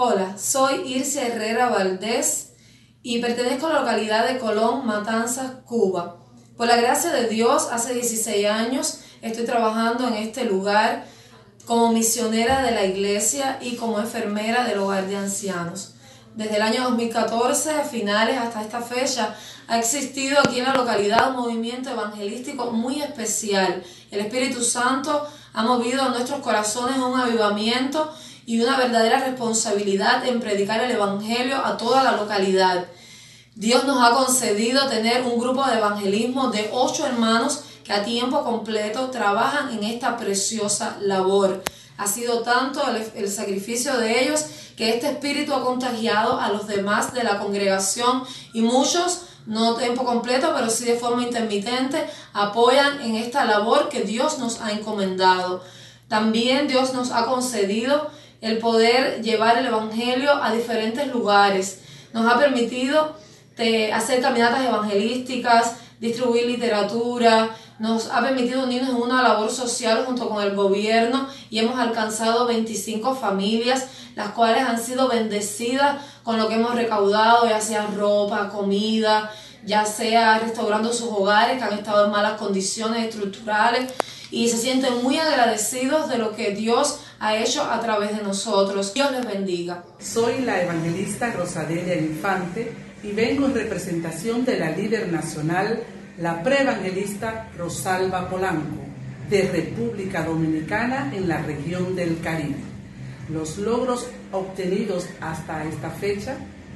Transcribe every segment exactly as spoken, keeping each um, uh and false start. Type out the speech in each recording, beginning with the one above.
Hola, soy Ircia Herrera Valdés y pertenezco a la localidad de Colón, Matanzas, Cuba. Por la gracia de Dios, hace dieciséis años estoy trabajando en este lugar como misionera de la iglesia y como enfermera del hogar de ancianos. Desde el año dos mil catorce, a finales hasta esta fecha, ha existido aquí en la localidad un movimiento evangelístico muy especial. El Espíritu Santo ha movido en nuestros corazones un avivamiento y una verdadera responsabilidad en predicar el evangelio a toda la localidad. Dios nos ha concedido tener un grupo de evangelismo de ocho hermanos que a tiempo completo trabajan en esta preciosa labor. Ha sido tanto el, el sacrificio de ellos que este espíritu ha contagiado a los demás de la congregación y muchos, no de tiempo completo, pero sí de forma intermitente, apoyan en esta labor que Dios nos ha encomendado. También Dios nos ha concedido el poder llevar el evangelio a diferentes lugares. Nos ha permitido de hacer caminatas evangelísticas, distribuir literatura, nos ha permitido unirnos en una labor social junto con el gobierno y hemos alcanzado veinticinco familias, las cuales han sido bendecidas con lo que hemos recaudado, ya sea ropa, comida, ya sea restaurando sus hogares que han estado en malas condiciones estructurales y se sienten muy agradecidos de lo que Dios ha hecho a través de nosotros. Dios les bendiga. Soy la evangelista Rosadelia Infante y vengo en representación de la líder nacional, la preevangelista Rosalba Polanco, de República Dominicana en la región del Caribe. Los logros obtenidos hasta esta fecha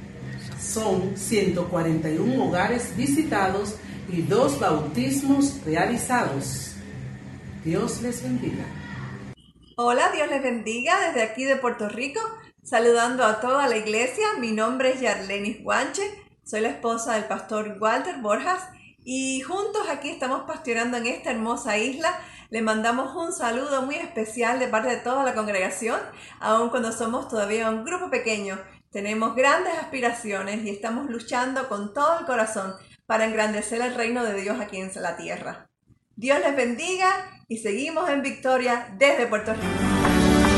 son ciento cuarenta y uno hogares visitados y dos bautismos realizados. Dios les bendiga. Hola, Dios les bendiga desde aquí de Puerto Rico, saludando a toda la iglesia. Mi nombre es Yarlenis Guanche, soy la esposa del pastor Walter Borjas y juntos aquí estamos pastoreando en esta hermosa isla. Le mandamos un saludo muy especial de parte de toda la congregación, aun cuando somos todavía un grupo pequeño. Tenemos grandes aspiraciones y estamos luchando con todo el corazón para engrandecer el reino de Dios aquí en la tierra. Dios les bendiga y seguimos en victoria desde Puerto Rico.